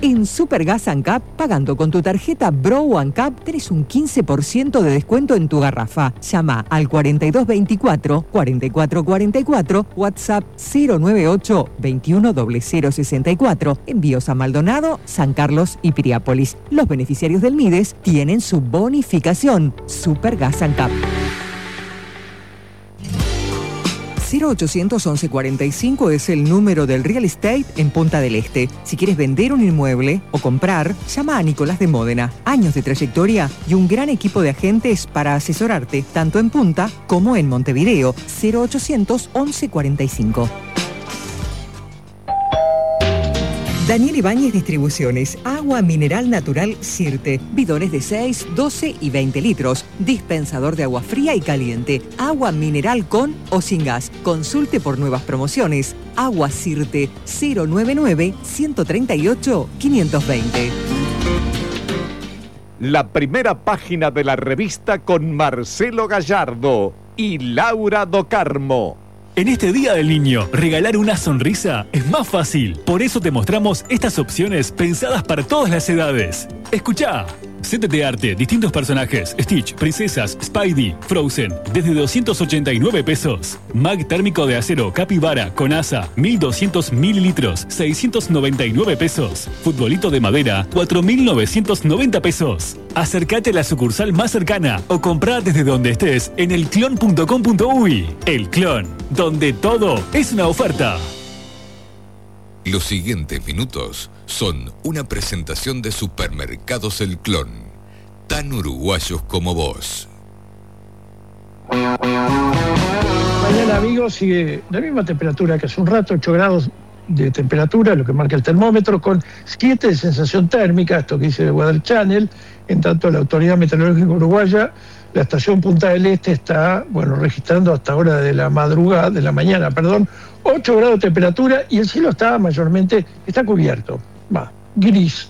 En Supergas ANCAP, pagando con tu tarjeta Bro ANCAP, tenés un 15% de descuento en tu garrafa. Llama al 4224-4444, WhatsApp 098-210064. Envíos a Maldonado, San Carlos y Piriápolis. Los beneficiarios del MIDES tienen su bonificación. Supergas ANCAP. 0800 1145 es el número del real estate en Punta del Este. Si quieres vender un inmueble o comprar, llama a Nicolás de Módena. Años de trayectoria y un gran equipo de agentes para asesorarte, tanto en Punta como en Montevideo. 0800 1145. Daniel Ibáñez Distribuciones, agua mineral natural Sirte, bidones de 6, 12 y 20 litros, dispensador de agua fría y caliente, agua mineral con o sin gas. Consulte por nuevas promociones. Agua Sirte, 099-138-520. La primera página de la revista con Marcelo Gallardo y Laura Do Carmo. En este Día del Niño, regalar una sonrisa es más fácil. Por eso te mostramos estas opciones pensadas para todas las edades. Escuchá. Set de arte, distintos personajes, Stitch, princesas, Spidey, Frozen, desde 289 pesos. Mag térmico de acero, Capibara, con asa, 1200 mililitros, 699 pesos. Futbolito de madera, 4990 pesos. Acércate a la sucursal más cercana o comprá desde donde estés en elclon.com.uy. El Clon, donde todo es una oferta. Los siguientes minutos son una presentación de Supermercados El Clon, tan uruguayos como vos. Mañana, amigos, sigue la misma temperatura que hace un rato, 8 grados de temperatura, lo que marca el termómetro, con 7 de sensación térmica, esto que dice Weather Channel. En tanto, la Autoridad Meteorológica Uruguaya, la estación Punta del Este está, registrando hasta ahora de la mañana, 8 grados de temperatura y el cielo está cubierto, gris.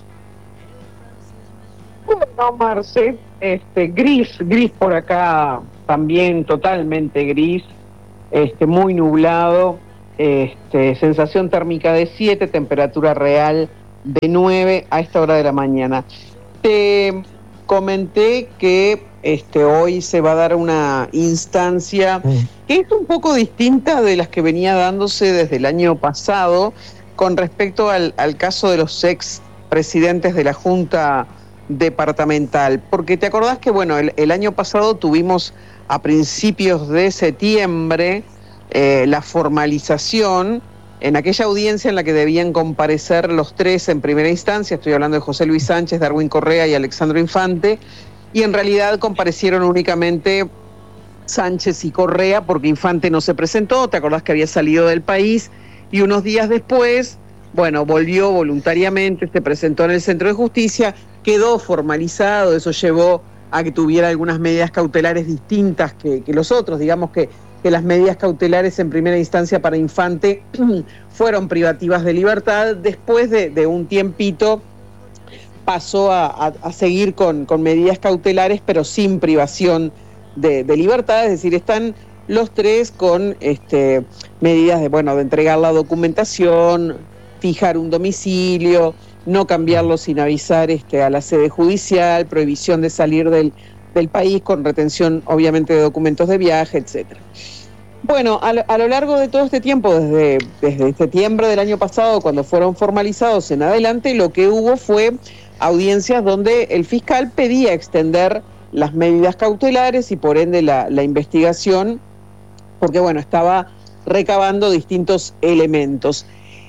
No, Marce, gris por acá también, totalmente gris, muy nublado, sensación térmica de 7, temperatura real de 9 a esta hora de la mañana. Te comenté que hoy se va a dar una instancia que es un poco distinta de las que venía dándose desde el año pasado con respecto al caso de los ex presidentes de la Junta Departamental, porque te acordás que el año pasado tuvimos a principios de septiembre la formalización en aquella audiencia en la que debían comparecer los tres en primera instancia. Estoy hablando de José Luis Sánchez, Darwin Correa y Alexandro Infante, y en realidad comparecieron únicamente Sánchez y Correa porque Infante no se presentó. Te acordás que había salido del país y unos días después, volvió voluntariamente, se presentó en el Centro de Justicia, quedó formalizado. Eso llevó a que tuviera algunas medidas cautelares distintas que los otros. Digamos que las medidas cautelares en primera instancia para Infante fueron privativas de libertad. Después de un tiempito pasó a seguir con medidas cautelares, pero sin privación de libertad. Es decir, están los tres con medidas de entregar la documentación, fijar un domicilio, no cambiarlo sin avisar a la sede judicial, prohibición de salir del país con retención obviamente de documentos de viaje, etcétera. A lo largo de todo este tiempo, desde septiembre del año pasado, cuando fueron formalizados en adelante, lo que hubo fue audiencias donde el fiscal pedía extender las medidas cautelares y por ende la investigación, porque estaba recabando distintos elementos.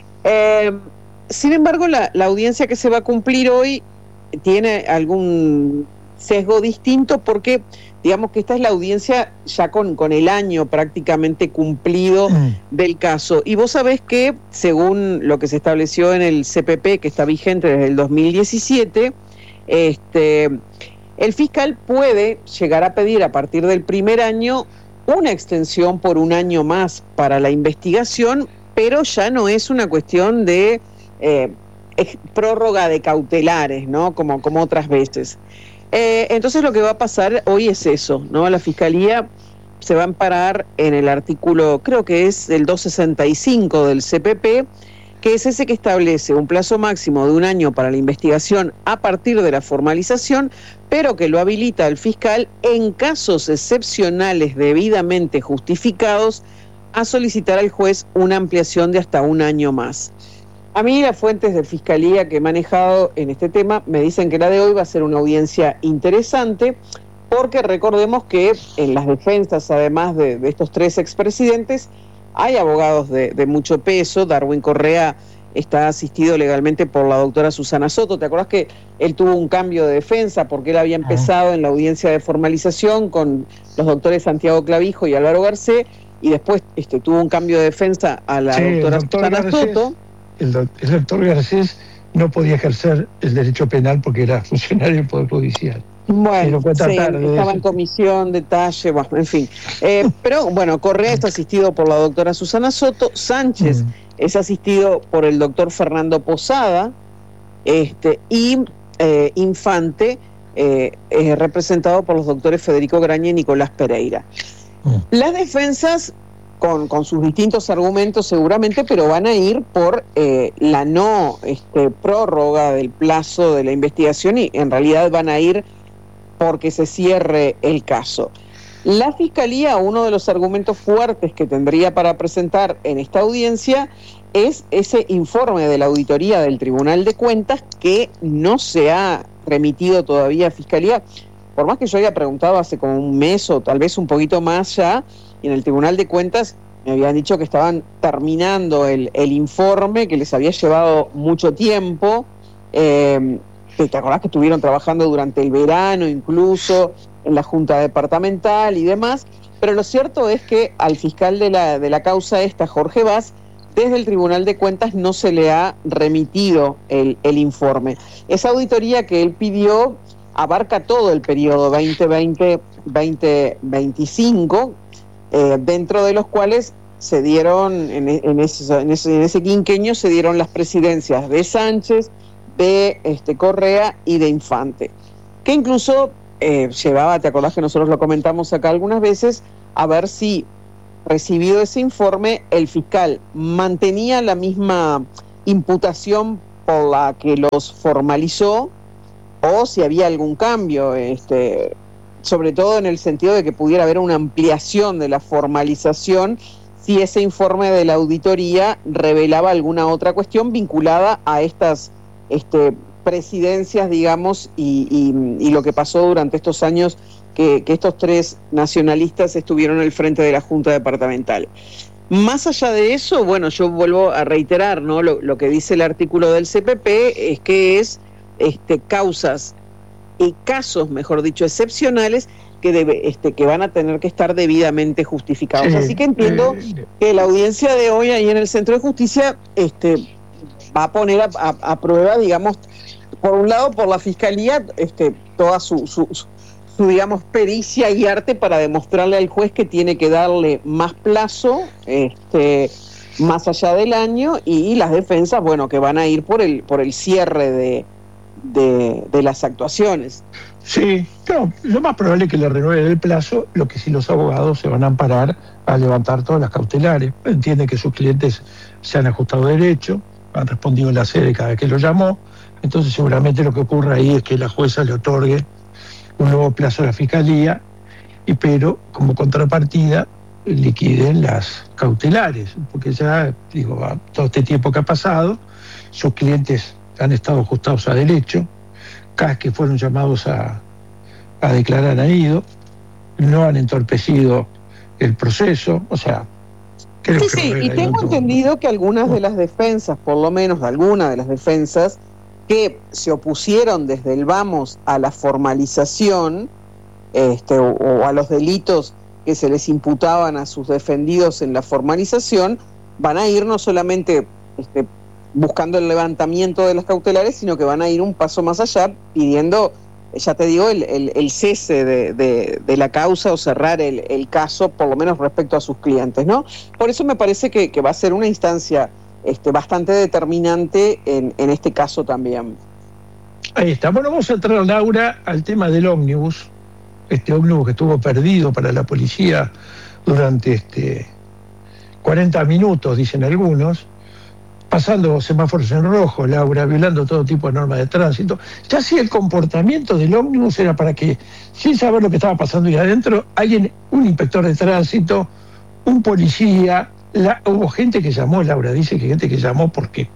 Sin embargo, la audiencia que se va a cumplir hoy tiene algún sesgo distinto porque digamos que esta es la audiencia ya con el año prácticamente cumplido del caso. Y vos sabés que, según lo que se estableció en el CPP, que está vigente desde el 2017, el fiscal puede llegar a pedir a partir del primer año una extensión por un año más para la investigación, pero ya no es una cuestión de prórroga de cautelares, ¿no? Como otras veces. Entonces lo que va a pasar hoy es eso, ¿no? La Fiscalía se va a amparar en el artículo, creo que es el 265 del CPP, que es ese que establece un plazo máximo de 1 año para la investigación a partir de la formalización, pero que lo habilita al fiscal en casos excepcionales debidamente justificados a solicitar al juez una ampliación de hasta 1 año más. A mí las fuentes de fiscalía que he manejado en este tema me dicen que la de hoy va a ser una audiencia interesante, porque recordemos que en las defensas, además de estos 3 expresidentes, hay abogados de mucho peso. Darwin Correa está asistido legalmente por la doctora Susana Soto. ¿Te acordás que él tuvo un cambio de defensa porque él había empezado en la audiencia de formalización con los doctores Santiago Clavijo y Álvaro Garcés, y después tuvo un cambio de defensa a la doctora Susana Soto? El doctor Garcés no podía ejercer el derecho penal porque era funcionario del Poder Judicial. Bueno, sí, estaba en comisión, detalle, bueno, en fin. Pero bueno, Correa está asistido por la doctora Susana Soto, Sánchez es asistido por el doctor Fernando Posada, y Infante es representado por los doctores Federico Graña y Nicolás Pereira. Las defensas, con sus distintos argumentos seguramente, pero van a ir por la no prórroga del plazo de la investigación, y en realidad van a ir porque se cierre el caso. La Fiscalía, uno de los argumentos fuertes que tendría para presentar en esta audiencia es ese informe de la auditoría del Tribunal de Cuentas que no se ha remitido todavía a Fiscalía, por más que yo haya preguntado hace como un mes o tal vez un poquito más ya, y en el Tribunal de Cuentas me habían dicho que estaban terminando el informe, que les había llevado mucho tiempo. ¿Te acordás que estuvieron trabajando durante el verano, incluso en la Junta Departamental y demás? Pero lo cierto es que al fiscal de la causa esta, Jorge Vaz, desde el Tribunal de Cuentas no se le ha remitido el informe. Esa auditoría que él pidió abarca todo el periodo 2020-2025, dentro de los cuales se dieron, en ese quinquenio se dieron las presidencias de Sánchez, de Correa y de Infante, que incluso llevaba, ¿te acordás que nosotros lo comentamos acá algunas veces? A ver si, recibido ese informe, el fiscal mantenía la misma imputación por la que los formalizó, o si había algún cambio, sobre todo en el sentido de que pudiera haber una ampliación de la formalización si ese informe de la auditoría revelaba alguna otra cuestión vinculada a estas presidencias, digamos, y lo que pasó durante estos años que estos 3 nacionalistas estuvieron al frente de la Junta Departamental. Más allá de eso, bueno, yo vuelvo a reiterar, ¿no? Lo que dice el artículo del CPP es que es causas y casos, mejor dicho, excepcionales que van a tener que estar debidamente justificados. Así que entiendo que la audiencia de hoy ahí en el Centro de Justicia va a poner a prueba, digamos, por un lado, por la Fiscalía, toda su digamos, pericia y arte para demostrarle al juez que tiene que darle más plazo, más allá del año, y las defensas, bueno, que van a ir por el cierre de las actuaciones. Sí, no, lo más probable es que le renueven el plazo, lo que sí los abogados se van a amparar a levantar todas las cautelares. Entienden que sus clientes se han ajustado derecho, han respondido en la sede cada vez que lo llamó, entonces seguramente lo que ocurre ahí es que la jueza le otorgue un nuevo plazo a la Fiscalía, pero como contrapartida liquiden las cautelares, porque ya, todo este tiempo que ha pasado, sus clientes han estado ajustados a derecho, cada vez que fueron llamados a declarar han ido, no han entorpecido el proceso, o sea... Sí, y tengo entendido que algunas de las defensas, por lo menos algunas de las defensas, que se opusieron desde el vamos a la formalización o a los delitos que se les imputaban a sus defendidos en la formalización, van a ir no solamente buscando el levantamiento de las cautelares, sino que van a ir un paso más allá pidiendo, ya te digo, el cese de la causa o cerrar el caso, por lo menos respecto a sus clientes, ¿no? Por eso me parece que va a ser una instancia bastante determinante en este caso también. Ahí está. Bueno, vamos a entrar, Laura, al tema del ómnibus. Ómnibus que estuvo perdido para la policía durante 40 minutos, dicen algunos. pasando semáforos en rojo, Laura, violando todo tipo de normas de tránsito. Ya si el comportamiento del ómnibus era para que, sin saber lo que estaba pasando ahí adentro, alguien, un inspector de tránsito, un policía, hubo gente que llamó, Laura dice que gente que llamó porque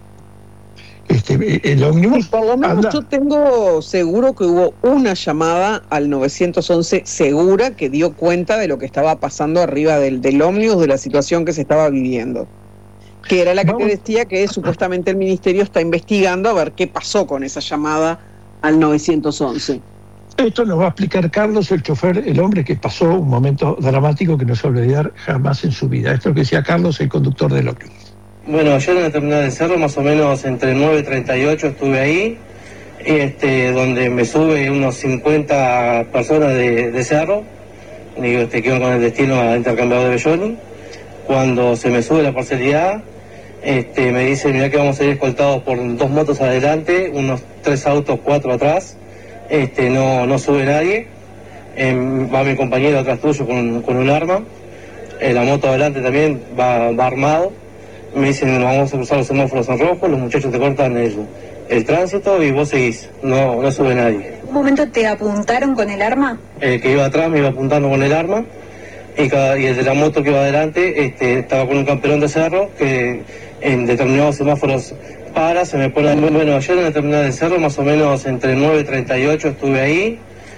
el ómnibus... Por lo menos yo tengo seguro que hubo una llamada al 911 segura que dio cuenta de lo que estaba pasando arriba del ómnibus, de la situación que se estaba viviendo. Que era la que te decía que supuestamente el ministerio está investigando a ver qué pasó con esa llamada al 911. Esto nos va a explicar Carlos, el chofer, el hombre que pasó un momento dramático que no se va a olvidar jamás en su vida. Esto que decía Carlos, el conductor del ómnibus. Bueno, ayer en la terminal de Cerro, más o menos entre 9:38 estuve ahí, donde me sube unos 50 personas de Cerro, digo, que iban con el destino al intercambiador de Belloni. Cuando se me sube la parcialidad, me dice, mirá que vamos a ir escoltados por 2 motos adelante, unos 3 autos, 4 atrás, no sube nadie, va mi compañero atrás tuyo con un arma, la moto adelante también va armado. Me dicen, vamos a cruzar los semáforos en rojo, los muchachos te cortan el tránsito y vos seguís, no sube nadie. ¿En un momento te apuntaron con el arma? El que iba atrás me iba apuntando con el arma y el de la moto que iba adelante estaba con un camperón de Cerro que en determinados semáforos se me pone... Bueno, ayer en la terminal de Cerro, más o menos entre 9:38 estuve ahí,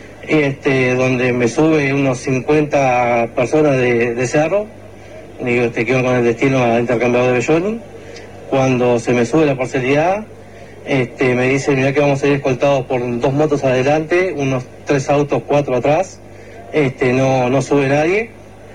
donde me sube unos 50 personas de Cerro, digo, que iban con el destino al intercambiador de Belloni. Cuando se me sube la parcialidad, me dice, mirá que vamos a ir escoltados por 2 motos adelante, unos 3 autos, 4 atrás, no sube nadie,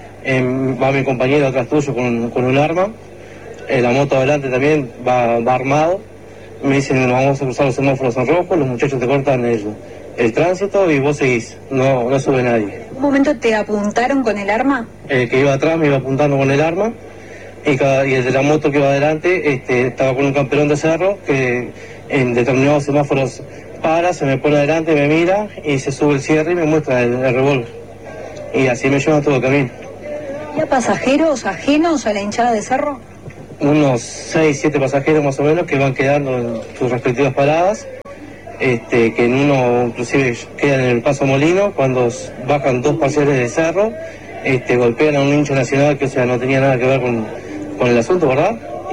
va mi compañero atrás tuyo con un arma, la moto adelante también va armado. Me dicen, vamos a cruzar los semáforos en rojo, los muchachos te cortan el tránsito y vos seguís, no sube nadie. ¿En un momento te apuntaron con el arma? El que iba atrás me iba apuntando con el arma y el de la moto que iba adelante estaba con un camperón de Cerro que en determinados semáforos se me pone adelante, me mira y se sube el cierre y me muestra el revólver. Y así me llevan todo el camino. ¿Había pasajeros ajenos a la hinchada de Cerro? Unos 6, 7 pasajeros más o menos que van quedando en sus respectivas paradas. Que en uno inclusive quedan en el Paso Molino, cuando bajan 2 parciales de Cerro, golpean a un hincha nacional que, o sea, no tenía nada que ver con el asunto, ¿verdad?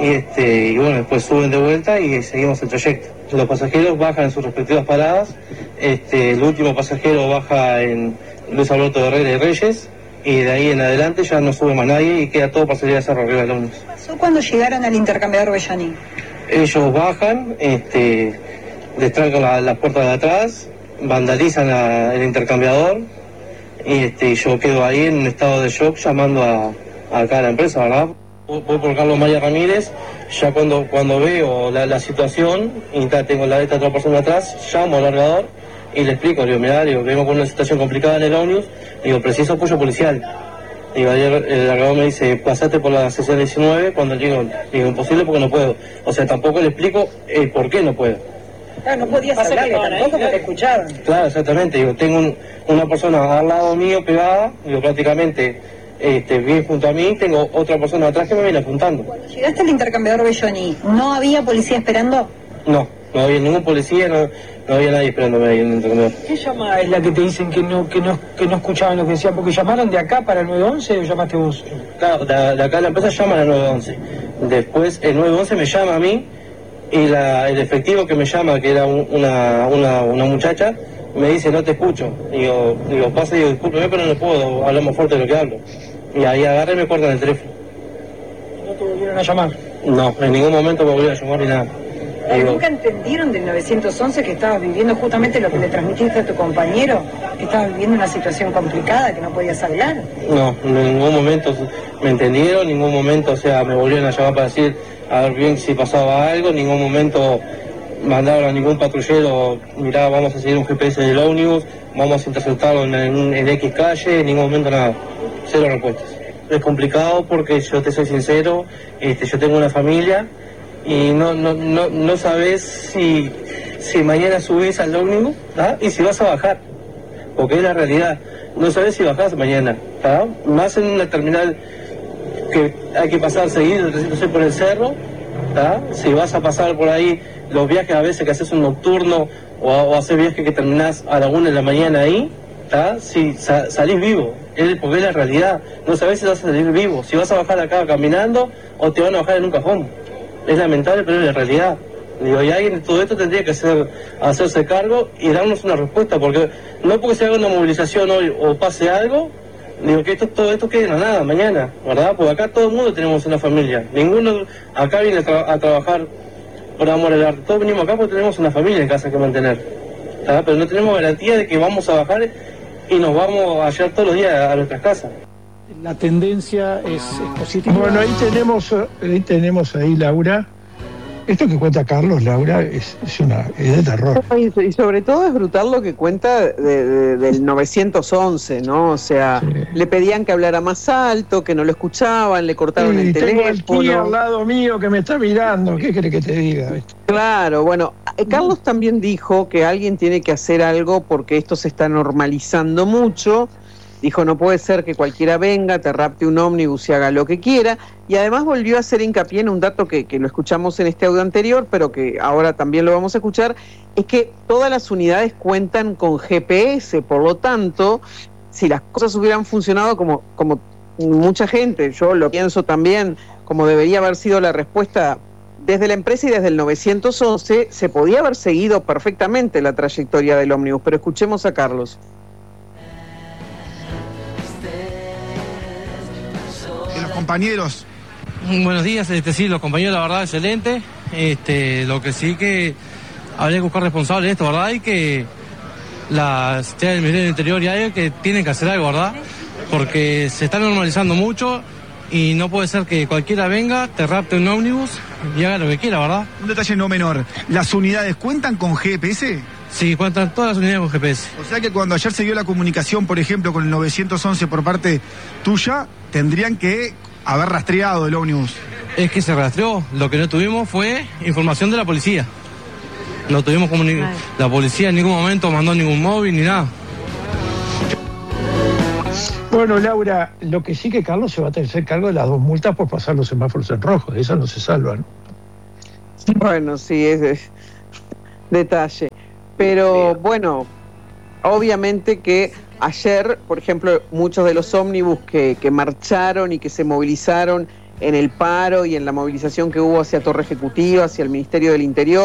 Y bueno, después suben de vuelta y seguimos el trayecto. Los pasajeros bajan en sus respectivas paradas, el último pasajero baja en Luis Alberto de Herrera y Reyes, y de ahí en adelante ya no sube más nadie y queda todo parcialidad de Cerro arriba del ómnibus. ¿Qué pasó cuando llegaron al intercambiador Belloni? Ellos bajan, destrancan las puertas de atrás, vandalizan el intercambiador y yo quedo ahí en un estado de shock llamando acá a la empresa, ¿verdad? Voy por Carlos Maya Ramírez, ya cuando veo la situación y tengo esta otra persona atrás, llamo al largador y le explico, le digo, mirá, vengo con una situación complicada en el ómnibus, digo, preciso apoyo policial. Digo, ayer el largador me dice, pasate por la sesión 19, cuando digo, imposible porque no puedo. O sea, tampoco le explico por qué no puedo. Claro, no podías hablar tampoco porque te escuchaban. Claro, exactamente. Digo, tengo una persona al lado mío pegada, digo, prácticamente bien junto a mí, tengo otra persona atrás que me viene apuntando. Cuando llegaste al intercambiador Belloni, ¿no había policía esperando? No había ningún policía, no había nadie esperándome ahí en el intercambiador. ¿Qué llamada es la que te dicen que no escuchaban lo que decían? ¿Porque llamaron de acá para el 911 o llamaste vos? Claro, de acá la empresa llaman al 911. Después el 911 me llama a mí y el efectivo que me llama, que era una muchacha, me dice, no te escucho. Digo, pasa y digo, discúlpeme, pero no puedo hablar más fuerte de lo que hablo. Y ahí agarré y me cortan el teléfono. ¿No te volvieron a llamar? No, en ningún momento me volvieron a llamar ni nada. ¿Nunca entendieron del 911 que estabas viviendo justamente lo que le transmitiste a tu compañero? Que estabas viviendo una situación complicada, que no podías hablar. No, en ningún momento me entendieron, en ningún momento, o sea, me volvieron a llamar para decir a ver bien si pasaba algo, en ningún momento mandaron a ningún patrullero, mirá, vamos a seguir un GPS del ómnibus, vamos a interceptarlo en X calle, en ningún momento nada, 0 respuestas. Es complicado porque yo te soy sincero, yo tengo una familia y no sabes si mañana subís al ómnibus, ¿tá? Y si vas a bajar, porque es la realidad, no sabes si bajás mañana, ¿tá? Más en una terminal que hay que pasar seguido, 306 por el cerro, ¿tá? Si vas a pasar por ahí los viajes a veces que haces un nocturno o haces viajes que terminás a la 1 de la mañana ahí, ¿tá? Si salís vivo, porque es la realidad. No sabés si vas a salir vivo, si vas a bajar acá caminando o te van a bajar en un cajón. Es lamentable, pero es la realidad. Digo, y alguien de todo esto tendría que hacerse cargo y darnos una respuesta, porque no porque se haga una movilización hoy o pase algo, digo que todo esto quede en la nada mañana, ¿verdad? Porque acá todo el mundo tenemos una familia. Ninguno acá viene a trabajar por amor al arte. Todos venimos acá porque tenemos una familia en casa que mantener, ¿verdad? Pero no tenemos garantía de que vamos a bajar y nos vamos a llegar todos los días a nuestras casas. La tendencia es positiva. Bueno, ahí tenemos ahí, Laura. Esto que cuenta Carlos, Laura, es de terror. Y sobre todo es brutal lo que cuenta del 911, ¿no? O sea, sí. Le pedían que hablara más alto, que no lo escuchaban, le cortaron el teléfono. Tengo el tío al lado mío que me está mirando, ¿qué quiere que te diga? Claro, bueno, Carlos también dijo que alguien tiene que hacer algo porque esto se está normalizando mucho. Dijo, no puede ser que cualquiera venga, te rapte un ómnibus y haga lo que quiera. Y además volvió a hacer hincapié en un dato que lo escuchamos en este audio anterior, pero que ahora también lo vamos a escuchar, es que todas las unidades cuentan con GPS. Por lo tanto, si las cosas hubieran funcionado como mucha gente, yo lo pienso también, como debería haber sido la respuesta desde la empresa y desde el 911, se podía haber seguido perfectamente la trayectoria del ómnibus. Pero escuchemos a Carlos. Compañeros. Buenos días, sí, los compañeros, la verdad, excelente. Lo que sí que habría que buscar responsables de esto, ¿verdad? Y que la Secretaría del Ministerio del Interior y AE que tienen que hacer algo, ¿verdad? Porque se está normalizando mucho y no puede ser que cualquiera venga, te rapte un ómnibus y haga lo que quiera, ¿verdad? Un detalle no menor, ¿las unidades cuentan con GPS? Sí, cuentan todas las unidades con GPS. O sea que cuando ayer se dio la comunicación, por ejemplo, con el 911 por parte tuya, tendrían que haber rastreado el ómnibus. Es que se rastreó, lo que no tuvimos fue información de la policía. No tuvimos la policía en ningún momento mandó ningún móvil ni nada. Bueno, Laura, lo que sí que Carlos se va a tener que hacer cargo de las 2 multas por pasar los semáforos en rojo, de esas no se salvan. Bueno, sí, es detalle. Pero bueno, obviamente que ayer, por ejemplo, muchos de los ómnibus que marcharon y que se movilizaron en el paro y en la movilización que hubo hacia Torre Ejecutiva, hacia el Ministerio del Interior,